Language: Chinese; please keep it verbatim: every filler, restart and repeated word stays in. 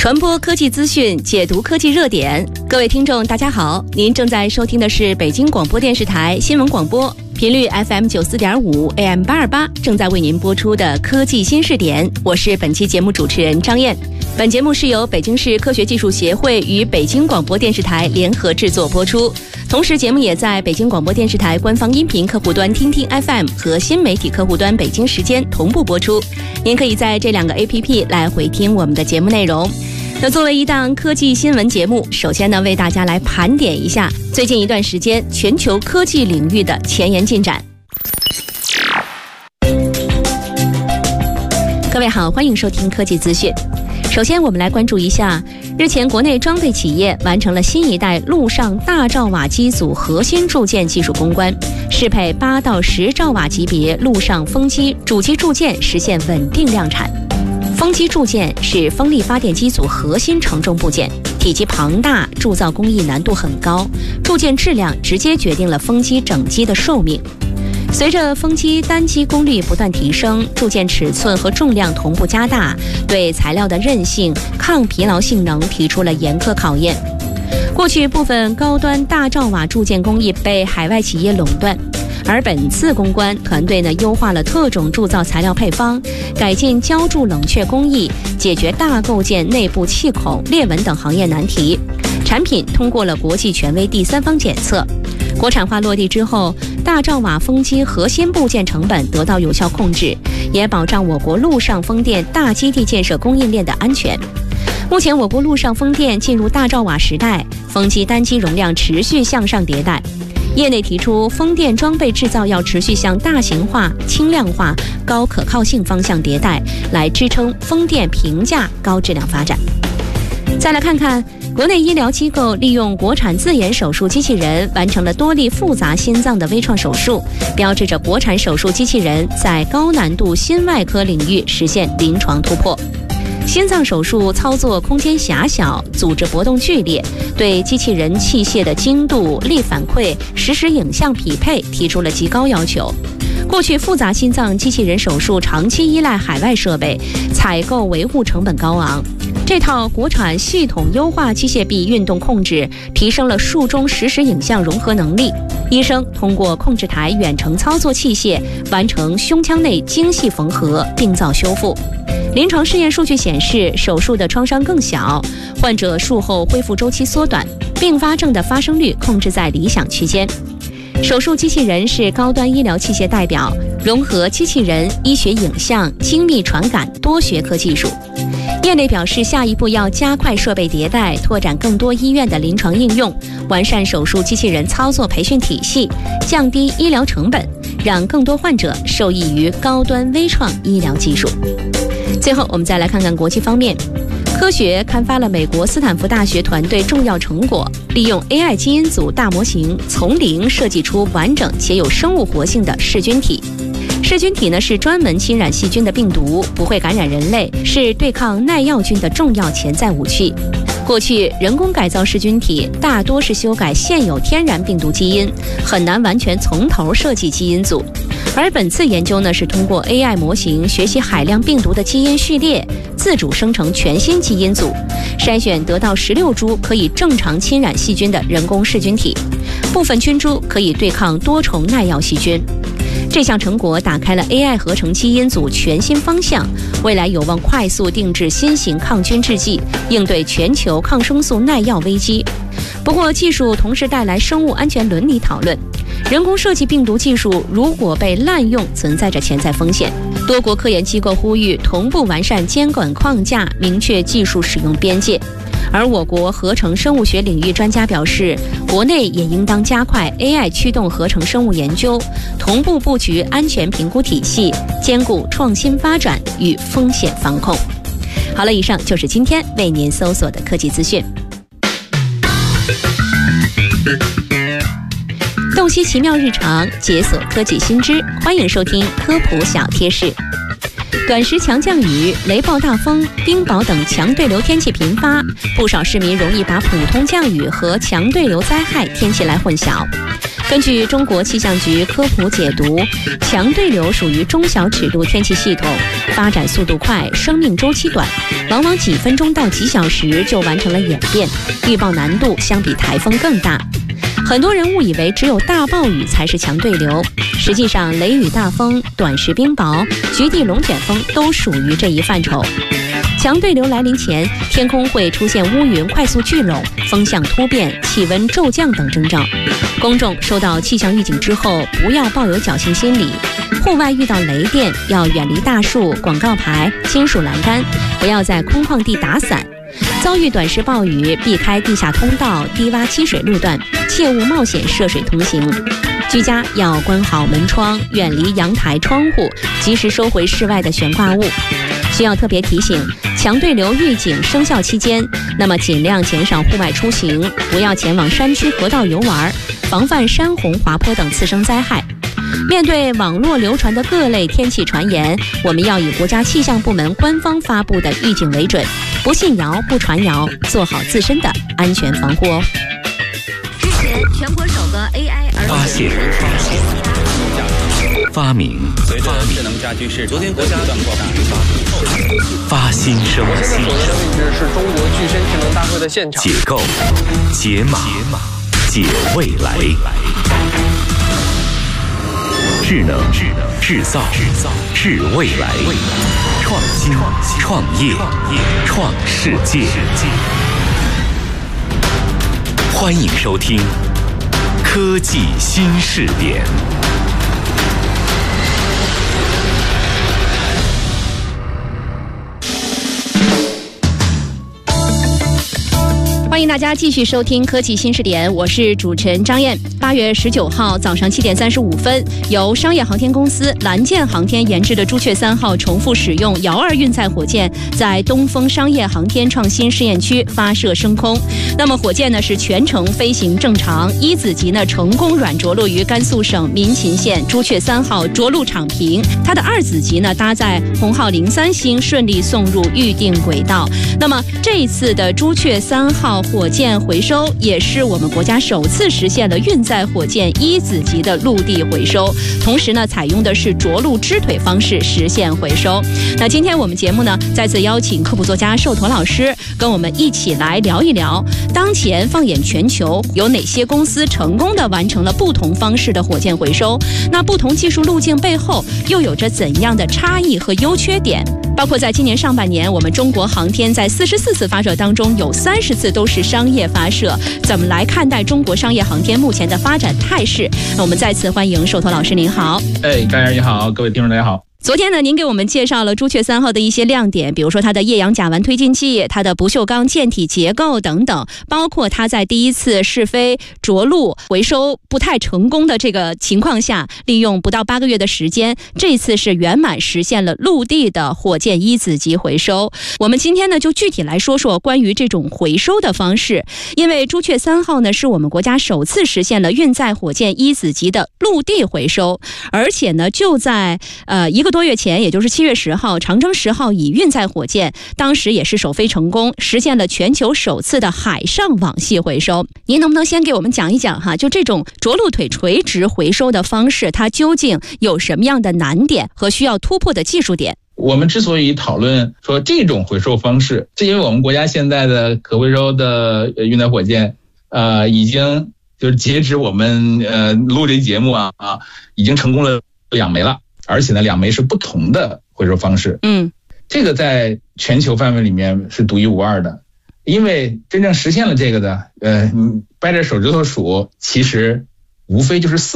传播科技资讯，解读科技热点。各位听众大家好，您正在收听的是北京广播电视台新闻广播，频率 F M 九四点五 A M 八二八，正在为您播出的科技新视点。我是本期节目主持人张燕。本节目是由北京市科学技术协会与北京广播电视台联合制作播出，同时节目也在北京广播电视台官方音频客户端听听 F M 和新媒体客户端北京时间同步播出。您可以在这两个 A P P 来回听我们的节目内容。那作为一档科技新闻节目，首先呢，为大家来盘点一下最近一段时间全球科技领域的前沿进展。各位好，欢迎收听科技资讯。首先我们来关注一下，日前国内装备企业完成了新一代陆上大兆瓦机组核心铸件技术攻关，适配八到十兆瓦级别陆上风机主机铸件实现稳定量产。风机铸件是风力发电机组核心承重部件，体积庞大，铸造工艺难度很高，铸件质量直接决定了风机整机的寿命。随着风机单机功率不断提升，铸件尺寸和重量同步加大，对材料的韧性、抗疲劳性能提出了严苛考验。过去部分高端大兆瓦铸件工艺被海外企业垄断，而本次攻关，团队呢优化了特种铸造材料配方，改进浇铸冷却工艺，解决大构件内部气孔、裂纹等行业难题。产品通过了国际权威第三方检测。国产化落地之后，大兆瓦风机核心部件成本得到有效控制，也保障我国陆上风电大基地建设供应链的安全。目前我国陆上风电进入大兆瓦时代，风机单机容量持续向上迭代。业内提出，风电装备制造要持续向大型化、轻量化、高可靠性方向迭代，来支撑风电平价高质量发展。再来看看国内医疗机构利用国产自研手术机器人完成了多例复杂心脏的微创手术，标志着国产手术机器人在高难度心外科领域实现临床突破。心脏手术操作空间狭小，组织搏动剧烈，对机器人器械的精度、力反馈、实时影像匹配提出了极高要求。过去复杂心脏机器人手术长期依赖海外设备，采购维护成本高昂。这套国产系统优化机械臂运动控制，提升了术中实时影像融合能力。医生通过控制台远程操作器械，完成胸腔内精细缝合、病灶修复。临床试验数据显示，手术的创伤更小，患者术后恢复周期缩短，并发症的发生率控制在理想区间。手术机器人是高端医疗器械代表，融合机器人、医学影像、精密传感多学科技术。业内表示，下一步要加快设备迭代，拓展更多医院的临床应用，完善手术机器人操作培训体系，降低医疗成本，让更多患者受益于高端微创医疗技术。最后我们再来看看国际方面，科学刊发了美国斯坦福大学团队重要成果，利用 A I 基因组大模型从零设计出完整且有生物活性的噬菌体。噬菌体呢是专门侵染细菌的病毒，不会感染人类，是对抗耐药菌的重要潜在武器。过去人工改造噬菌体大多是修改现有天然病毒基因，很难完全从头设计基因组。而本次研究呢，是通过 A I 模型学习海量病毒的基因序列，自主生成全新基因组，筛选得到十六株可以正常侵染细菌的人工噬菌体，部分菌株可以对抗多重耐药细菌。这项成果打开了 A I 合成基因组全新方向，未来有望快速定制新型抗菌制剂，应对全球抗生素耐药危机。不过，技术同时带来生物安全伦理讨论。人工设计病毒技术如果被滥用，存在着潜在风险。多国科研机构呼吁同步完善监管框架，明确技术使用边界。而我国合成生物学领域专家表示，国内也应当加快 A I 驱动合成生物研究，同步布局安全评估体系，兼顾创新发展与风险防控。好了，以上就是今天为您搜索的科技资讯。洞悉奇妙日常，解锁科技新知，欢迎收听科普小贴士。 短时强降雨、雷暴大风、冰雹等强对流天气频发，不少市民容易把普通降雨和强对流灾害天气来混淆。根据中国气象局科普解读，强对流属于中小尺度天气系统，发展速度快，生命周期短，往往几分钟到几小时就完成了演变，预报难度相比台风更大。很多人误以为只有大暴雨才是强对流，实际上雷雨大风、短时冰雹、局地龙卷风都属于这一范畴。强对流来临前，天空会出现乌云快速聚拢、风向突变、气温骤降等征兆。公众收到气象预警之后，不要抱有侥幸心理。户外遇到雷电，要远离大树、广告牌、金属栏杆，不要在空旷地打伞。遭遇短时暴雨，避开地下通道、低洼积水路段，切勿冒险涉水通行。居家要关好门窗，远离阳台窗户，及时收回室外的悬挂物。需要特别提醒，强对流预警生效期间，那么尽量减少户外出行，不要前往山区河道游玩，防范山洪、滑坡等次生灾害。面对网络流传的各类天气传言，我们要以国家气象部门官方发布的预警为准，不信谣、不传谣，做好自身的安全防护哦。 之前全国首个 A I 儿童发现、发明、 随着智能家居市昨天国家断过发新生、 现在所在的位置是中国具身智能大会的现场。 解构、解码、解未来。智能、制造、制未来，创新、创业、创世界。欢迎收听科技新视点。 欢迎大家继续收听科技新视点，我是主持人张燕。八月十九号早上七点三十五分，由商业航天公司蓝箭航天研制的朱雀三号重复使用遥二运载火箭在东风商业航天创新试验区发射升空。那么火箭呢是全程飞行正常，一子级呢成功软着陆于甘肃省民勤县朱雀三号着陆场坪，它的二子级呢搭载红号零三星顺利送入预定轨道。那么这一次的朱雀三号火箭回收也是我们国家首次实现了运载火箭一子级的陆地回收，同时呢采用的是着陆支腿方式实现回收。那今天我们节目呢再次邀请科普作家寿驼老师跟我们一起来聊一聊，当前放眼全球有哪些公司成功的完成了不同方式的火箭回收，那不同技术路径背后又有着怎样的差异和优缺点，包括在今年上半年我们中国航天在四十四次发射当中有三十次都是商业发射，怎么来看待中国商业航天目前的发展态势？那我们再次欢迎寿驼老师，您好。 哎，大家你好，各位听众大家好。 昨天呢，您给我们介绍了朱雀三号的一些亮点，比如说它的液氧甲烷推进器、它的不锈钢舰体结构等等，包括它在第一次试飞着陆回收不太成功的这个情况下，利用不到八个月的时间，这次是圆满实现了陆地的火箭一子级回收。我们今天呢，就具体来说说关于这种回收的方式，因为朱雀三号呢是我们国家首次实现了运载火箭一子级的陆地回收，而且呢就在呃一个多月前，也就是七月十号，长征十号乙运载火箭当时也是首飞成功，实现了全球首次的海上网系回收。您能不能先给我们讲一讲哈，就这种着陆腿垂直回收的方式，它究竟有什么样的难点和需要突破的技术点？ 我们之所以讨论说这种回收方式，是因为我们国家现在的可回收的运载火箭，呃，已经就是截止我们呃录这节目啊啊，已经成功了两枚了。而且呢，两枚是不同的回收方式，嗯，这个在全球范围里面是独一无二的，因为真正实现了这个的，呃，掰着手指头数，其实无非就是四